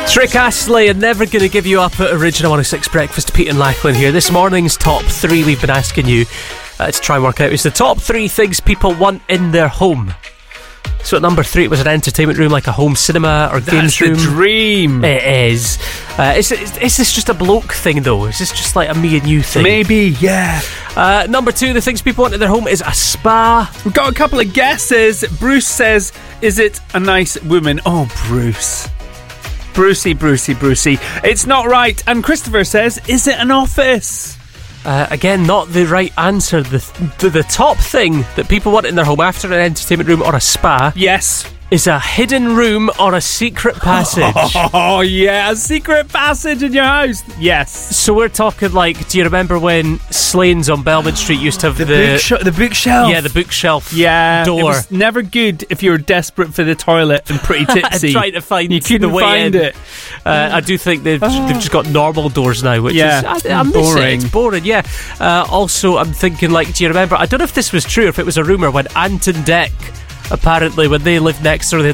Rick Astley and Never Gonna Give You Up at Original 106 Breakfast. Pete and Lachlan here. This morning's top three we've been asking you to try and work out is the top three things people want in their home. So at number three, it was an entertainment room, like a home cinema or games room. That's the dream. It is. Is this just a bloke thing, though? Is this just like a me and you thing? Maybe, yeah. Number two, the things people want in their home is a spa. We've got a couple of guesses. Bruce says, is it a nice woman? Oh, Bruce. Brucey. It's not right. And Christopher says, is it an office? Again, not the right answer. The top thing that people want in their home after an entertainment room or a spa, yes, is a hidden room or a secret passage. Oh, yeah, a secret passage in your house. Yes. So we're talking like, do you remember when Slane's on Belmont Street used to have the bookshelf? Yeah, the bookshelf door. It was never good if you were desperate for the toilet and pretty tipsy. Trying to find you couldn't the way find in. it. I do think they've just got normal doors now, which is I'm boring. It's boring, yeah. Also, I'm thinking like, do you remember? I don't know if this was true or if it was a rumour when Ant and Dec. Apparently, when they lived next door, they had